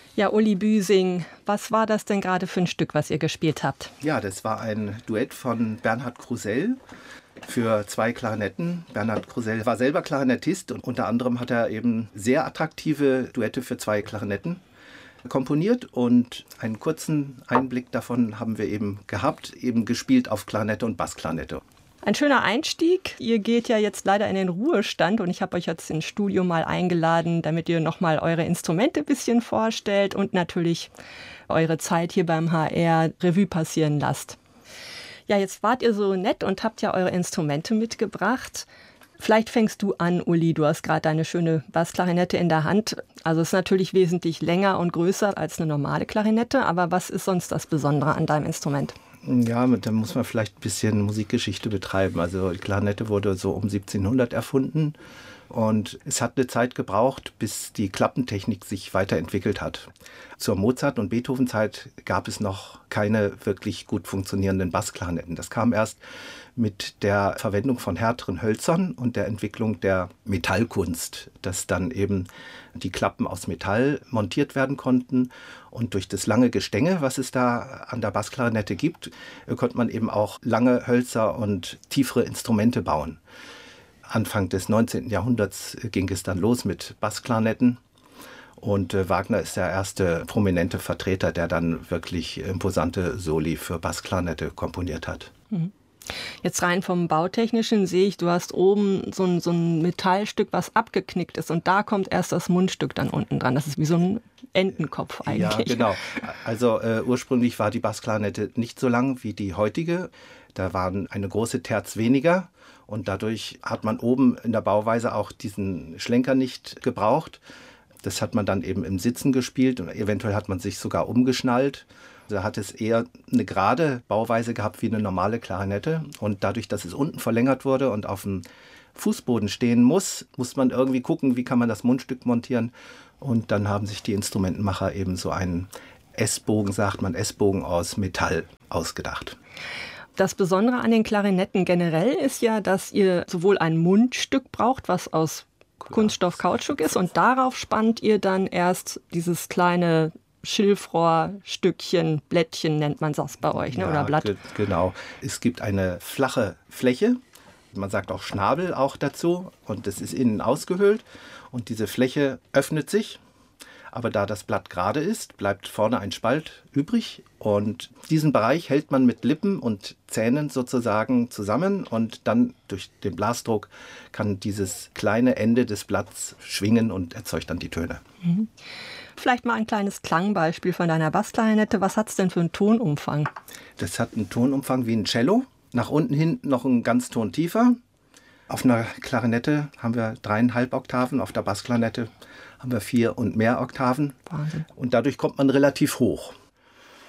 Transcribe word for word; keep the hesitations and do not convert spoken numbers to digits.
Ja, Uli Büsing, was war das denn gerade für ein Stück, was ihr gespielt habt? Ja, das war ein Duett von Bernhard Krusell für zwei Klarinetten. Bernhard Krusell war selber Klarinettist und unter anderem hat er eben sehr attraktive Duette für zwei Klarinetten komponiert und einen kurzen Einblick davon haben wir eben gehabt, eben gespielt auf Klarinette und Bassklarinette. Ein schöner Einstieg. Ihr geht ja jetzt leider in den Ruhestand und ich habe euch jetzt ins Studio mal eingeladen, damit ihr nochmal eure Instrumente ein bisschen vorstellt und natürlich eure Zeit hier beim H R Revue passieren lasst. Ja, jetzt wart ihr so nett und habt ja eure Instrumente mitgebracht. Vielleicht fängst du an, Uli. Du hast gerade deine schöne Bassklarinette in der Hand. Also es ist natürlich wesentlich länger und größer als eine normale Klarinette. Aber was ist sonst das Besondere an deinem Instrument? Ja, da muss man vielleicht ein bisschen Musikgeschichte betreiben. Also die Klarinette wurde so um siebzehnhundert erfunden. Und es hat eine Zeit gebraucht, bis die Klappentechnik sich weiterentwickelt hat. Zur Mozart- und Beethoven-Zeit gab es noch keine wirklich gut funktionierenden Bassklarinetten. Das kam erst mit der Verwendung von härteren Hölzern und der Entwicklung der Metallkunst, dass dann eben die Klappen aus Metall montiert werden konnten. Und durch das lange Gestänge, was es da an der Bassklarinette gibt, konnte man eben auch lange Hölzer und tiefere Instrumente bauen. Anfang des neunzehnten Jahrhunderts ging es dann los mit Bassklarinetten und äh, Wagner ist der erste prominente Vertreter, der dann wirklich imposante Soli für Bassklarinette komponiert hat. Jetzt rein vom Bautechnischen sehe ich, du hast oben so ein, so ein Metallstück, was abgeknickt ist und da kommt erst das Mundstück dann unten dran. Das ist wie so ein Entenkopf eigentlich. Ja, genau. Also äh, ursprünglich war die Bassklarinette nicht so lang wie die heutige. Da waren eine große Terz weniger. Und dadurch hat man oben in der Bauweise auch diesen Schlenker nicht gebraucht. Das hat man dann eben im Sitzen gespielt und eventuell hat man sich sogar umgeschnallt. Da hat es eher eine gerade Bauweise gehabt wie eine normale Klarinette. Und dadurch, dass es unten verlängert wurde und auf dem Fußboden stehen muss, muss man irgendwie gucken, wie kann man das Mundstück montieren. Und dann haben sich die Instrumentenmacher eben so einen S-Bogen, sagt man, S-Bogen aus Metall ausgedacht. Das Besondere an den Klarinetten generell ist ja, dass ihr sowohl ein Mundstück braucht, was aus Kunststoff Kautschuk ist, und darauf spannt ihr dann erst dieses kleine Schilfrohrstückchen, Blättchen nennt man das bei euch, ne? Ja, Oder Blatt? Ge- genau. Es gibt eine flache Fläche, man sagt auch Schnabel auch dazu, und das ist innen ausgehöhlt und diese Fläche öffnet sich. Aber da das Blatt gerade ist, bleibt vorne ein Spalt übrig und diesen Bereich hält man mit Lippen und Zähnen sozusagen zusammen und dann durch den Blasdruck kann dieses kleine Ende des Blatts schwingen und erzeugt dann die Töne. Mhm. Vielleicht mal ein kleines Klangbeispiel von deiner Bassklarinette. Was hat es denn für einen Tonumfang? Das hat einen Tonumfang wie ein Cello, nach unten hin noch einen ganz Ton tiefer. Auf einer Klarinette haben wir dreieinhalb Oktaven, auf der Bassklarinette haben wir vier und mehr Oktaven. Wahnsinn. Und dadurch kommt man relativ hoch.